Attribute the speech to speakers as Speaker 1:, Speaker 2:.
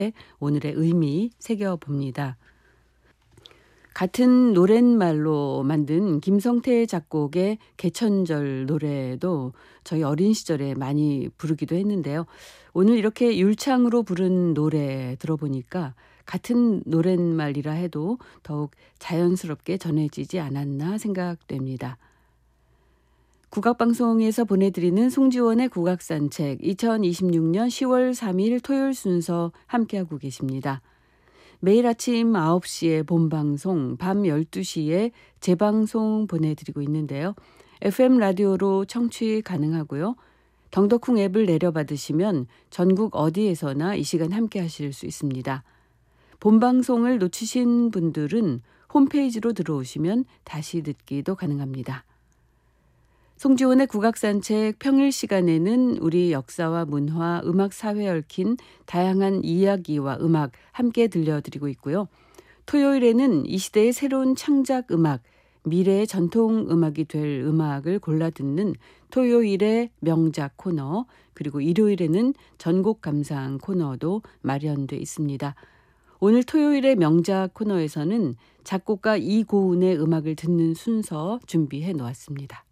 Speaker 1: 오늘의 의미 새겨봅니다. 같은 노랫말로 만든 김성태 작곡의 개천절 노래도 저희 어린 시절에 많이 부르기도 했는데요. 오늘 이렇게 율창으로 부른 노래 들어보니까 같은 노랫말이라 해도 더욱 자연스럽게 전해지지 않았나 생각됩니다. 국악방송에서 보내드리는 송지원의 국악산책 2026년 10월 3일 토요일 순서 함께하고 계십니다. 매일 아침 9시에 본방송, 밤 12시에 재방송 보내드리고 있는데요. FM 라디오로 청취 가능하고요. 덩덕쿵 앱을 내려받으시면 전국 어디에서나 이 시간 함께 하실 수 있습니다. 본방송을 놓치신 분들은 홈페이지로 들어오시면 다시 듣기도 가능합니다. 송지원의 국악산책 평일 시간에는 우리 역사와 문화, 음악, 사회에 얽힌 다양한 이야기와 음악 함께 들려드리고 있고요. 토요일에는 이 시대의 새로운 창작 음악, 미래의 전통 음악이 될 음악을 골라 듣는 토요일의 명작 코너, 그리고 일요일에는 전곡 감상 코너도 마련돼 있습니다. 오늘 토요일의 명작 코너에서는 작곡가 이고은의 음악을 듣는 순서 준비해 놓았습니다.